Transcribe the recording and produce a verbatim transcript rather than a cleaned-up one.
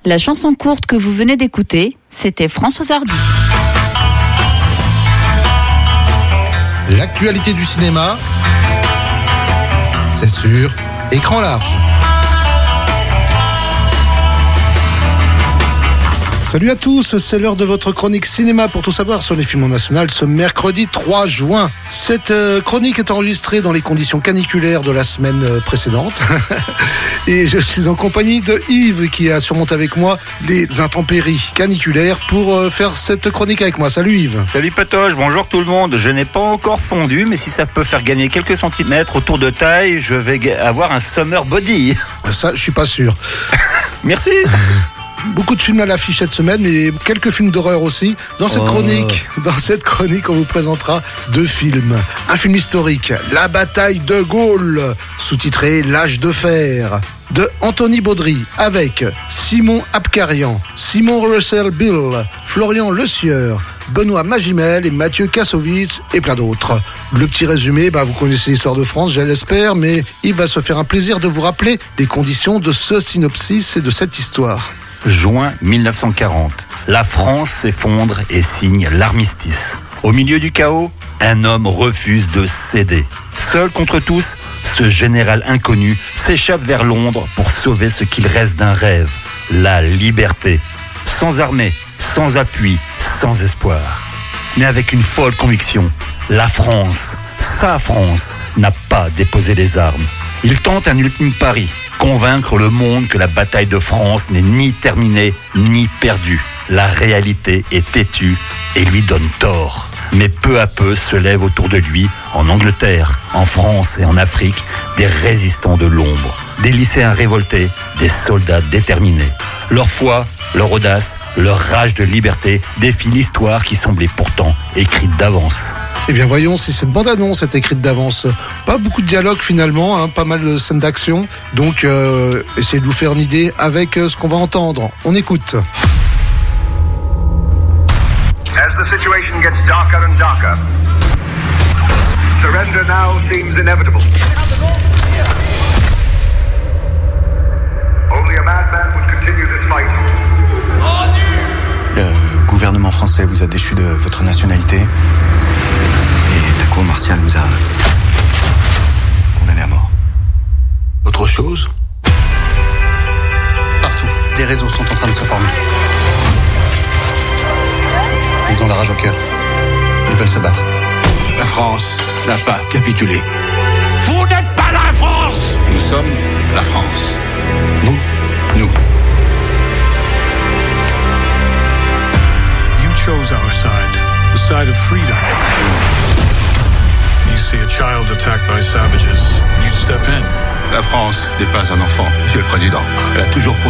La chanson courte que vous venez d'écouter, c'était Françoise Hardy. L'actualité du cinéma, c'est sur Écran large. Salut à tous, c'est l'heure de votre chronique cinéma pour tout savoir sur les films en national ce mercredi trois juin. Cette euh, chronique est enregistrée dans les conditions caniculaires de la semaine euh, précédente. Et je suis en compagnie de Yves qui a surmonté avec moi les intempéries caniculaires pour euh, faire cette chronique avec moi. Salut Yves. Salut Patoche, bonjour tout le monde. Je n'ai pas encore fondu, mais si ça peut faire gagner quelques centimètres autour de taille, je vais avoir un summer body. Ça, je suis pas sûr. Merci. Beaucoup de films à l'affiche cette semaine, mais quelques films d'horreur aussi. Dans cette oh. chronique, dans cette chronique, on vous présentera deux films. Un film historique, La bataille de Gaulle, sous-titré L'âge de fer, de Anthony Baudry, avec Simon Abkarian, Simon Russell Bill, Florian Le Sieur, Benoît Magimel et Mathieu Kassovitz et plein d'autres. Le petit résumé, bah vous connaissez l'histoire de France, je l'espère, mais il va se faire un plaisir de vous rappeler les conditions de ce synopsis et de cette histoire. Juin mille neuf cent quarante, la France s'effondre et signe l'armistice. Au milieu du chaos, un homme refuse de céder. Seul contre tous, ce général inconnu s'échappe vers Londres pour sauver ce qu'il reste d'un rêve, la liberté. Sans armée, sans appui, sans espoir. Mais avec une folle conviction, la France, sa France, n'a pas déposé les armes. Il tente un ultime pari, convaincre le monde que la bataille de France n'est ni terminée, ni perdue. La réalité est têtue et lui donne tort. Mais peu à peu se lèvent autour de lui, en Angleterre, en France et en Afrique, des résistants de l'ombre, des lycéens révoltés, des soldats déterminés. Leur foi, leur audace, leur rage de liberté défient l'histoire qui semblait pourtant écrite d'avance. Eh bien voyons si cette bande-annonce est écrite d'avance. Pas beaucoup de dialogue finalement, hein, pas mal de scènes d'action. Donc euh, essayez de vous faire une idée avec euh, ce qu'on va entendre. On écoute. As the situation gets darker and darker, surrender now seems inevitable. Only a madman would continue this fight. Le gouvernement français vous a déchu de votre nationalité et la cour martiale vous a condamné à mort. Autre chose? Partout, des réseaux sont en train de se former. Ils ont la rage au cœur. Ils veulent se battre. La France n'a pas capitulé. Vous n'êtes pas la France! Nous sommes la France. Nous, nous. You chose our side, the side of freedom. You see a child attacked by savages, you'd step in. La France n'est pas un enfant, Monsieur le Président. Elle a toujours